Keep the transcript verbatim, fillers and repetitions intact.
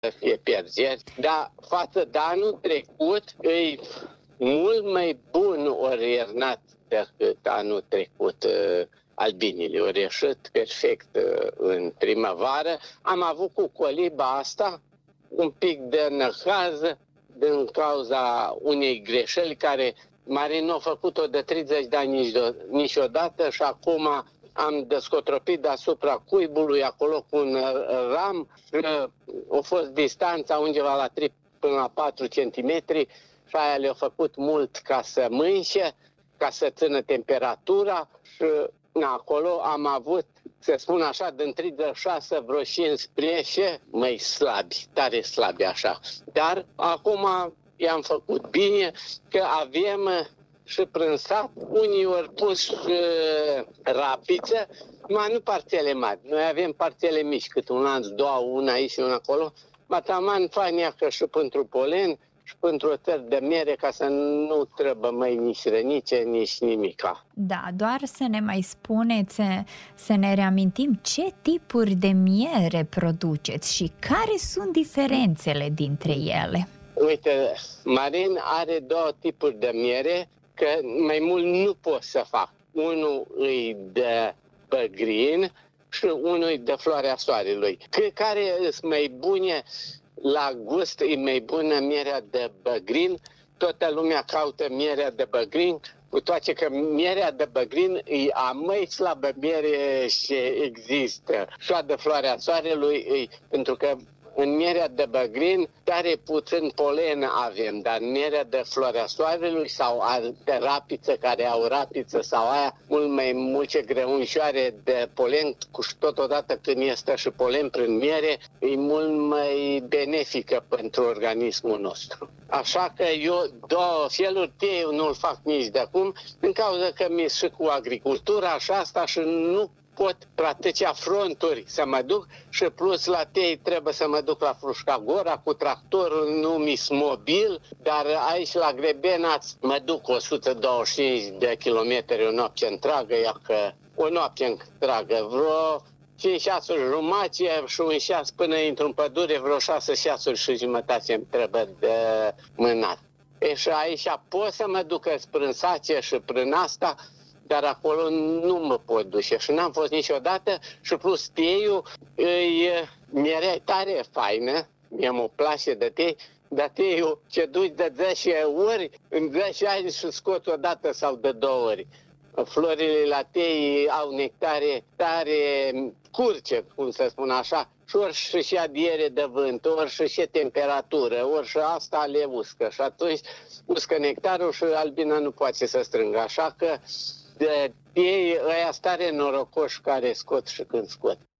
să fie pierzeri, dar față de anul trecut e mult mai bun ori iernat decât anul trecut. Albinile au ieșit perfect în primăvară. Am avut cu coliba asta un pic de năhaz din cauza unei greșeli care Marin nu a făcut-o de treizeci de ani niciodată și acum am descotropit deasupra cuibului acolo cu un ram și a fost distanța undeva la trei până la patru centimetri și aia le-a făcut mult ca să mânșe, ca să țină temperatura și acolo am avut, să spun așa, din treizeci și șase vreo cinci preșe mai slabi, tare slabi așa. Dar acum i-am făcut bine că avem și prin sat, unii ori pus uh, rapiță, mai nu parțele mari. Noi avem parțele mici, cât un lanț, două, una aici și una acolo. Mataman fain că și pentru polen și pentru o țări de miere, ca să nu trebuie mai nici rănice, nici nimica. Da, doar să ne mai spuneți, să ne reamintim ce tipuri de miere produceți și care sunt diferențele dintre ele. Uite, Marin are două tipuri de miere, că mai mult nu pot să fac. Unul e de băgrin și unul e de floarea soarelui. Că care sunt mai bune la gust, e mai bună mierea de băgrin. Toată lumea caută mierea de băgrin, cu toate că mierea de băgrin e a mai slabă miere și există. Și a de floarea soarelui e, pentru că în mierea de băgrin tare puțin polen avem, dar în mierea de floarea soarelui sau de rapiță, care au rapiță sau aia, mult mai multe greunșoare de polen, cu și totodată când este și polen prin miere, e mult mai benefică pentru organismul nostru. Așa că eu două feluri de eu nu-l fac nici de acum, din cauza că mi-e și cu agricultura și asta și nu pot pe atâția fronturi să mă duc și plus la tei trebuie să mă duc la Frușcagora cu tractorul, nu mi-s mobil, dar aici la Grebenaț mă duc o sută douăzeci și cinci de kilometri o noapte întreagă, ia că o noapte întreagă, vreo cinci șase jumătate și un șase până intru în pădure, vreo șase șase și jumătate îmi trebuie de mânat. E și aici pot să mă duc prin sace și prin asta, dar acolo nu mă pot duce și n-am fost niciodată și plus teiul e mierea tare faină, mie-mi place de tei, dar teiul ce duci de zece ori, în zece ani și scot o dată sau de două ori. Florile la tei au nectare tare curce, cum să spun așa, și ori și adiere de vânt, ori și temperatură, ori și asta le uscă. Și atunci uscă nectarul și albina nu poate să strângă, așa că de ei ăia stare norocoși care scot și când scot.